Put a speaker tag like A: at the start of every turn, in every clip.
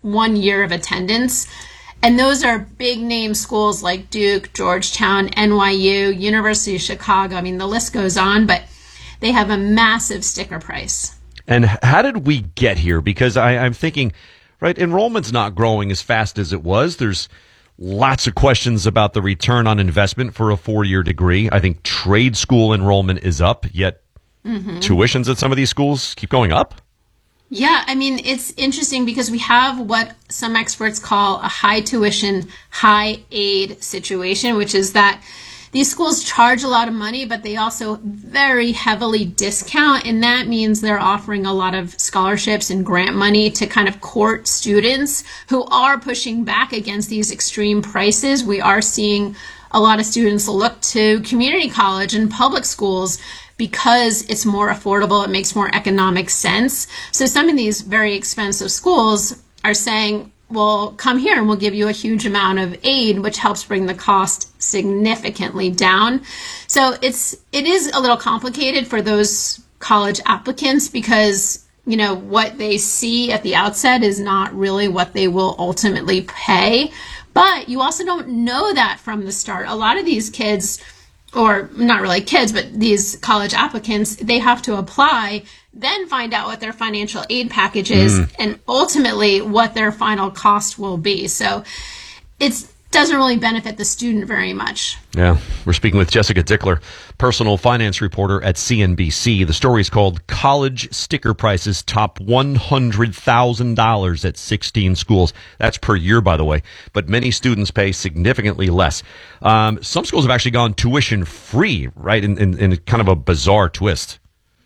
A: 1 year of attendance. And those are big name schools like Duke, Georgetown, NYU, University of Chicago. I mean, the list goes on, but they have a massive sticker price.
B: And how did we get here? Because I'm thinking, right, enrollment's not growing as fast as it was. There's lots of questions about the return on investment for a 4-year degree. I think trade school enrollment is up, yet tuitions at some of these schools keep going up.
A: Yeah, I mean, it's interesting because we have what some experts call a high tuition, high aid situation, which is that these schools charge a lot of money, but they also very heavily discount. And that means they're offering a lot of scholarships and grant money to kind of court students who are pushing back against these extreme prices. We are seeing a lot of students look to community college and public schools because it's more affordable, it makes more economic sense. So some of these very expensive schools are saying, well, come here and we'll give you a huge amount of aid, which helps bring the cost significantly down. So it is a little complicated for those college applicants because, you know, what they see at the outset is not really what they will ultimately pay. But you also don't know that from the start. A lot of these kids, or not really kids, but these college applicants, they have to apply, then find out what their financial aid package is, and ultimately what their final cost will be. So it doesn't really benefit the student very much.
B: Yeah, we're speaking with Jessica Dickler, personal finance reporter at CNBC. The story is called College Sticker Prices Top $100,000 at 16 Schools. That's per year, by the way, but many students pay significantly less. Some schools have actually gone tuition free, right, in kind of a bizarre twist.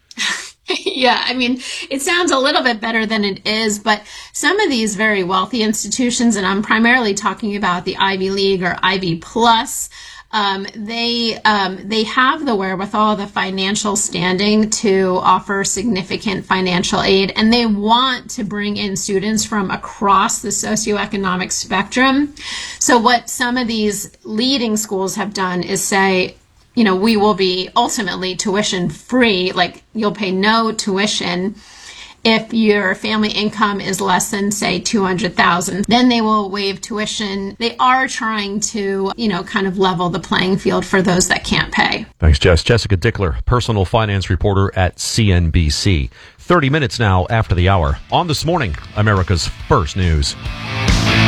A: Yeah, I mean, it sounds a little bit better than it is, but some of these very wealthy institutions, and I'm primarily talking about the Ivy League or Ivy Plus, they have the wherewithal, the financial standing to offer significant financial aid, and they want to bring in students from across the socioeconomic spectrum. So what some of these leading schools have done is say, you know, we will be ultimately tuition free, like you'll pay no tuition if your family income is less than, say, $200,000. Then they will waive tuition. They are trying to, you know, kind of level the playing field for those that can't pay.
B: Thanks, Jess. Jessica Dickler, personal finance reporter at CNBC. 30 minutes now after the hour on This Morning, America's First News.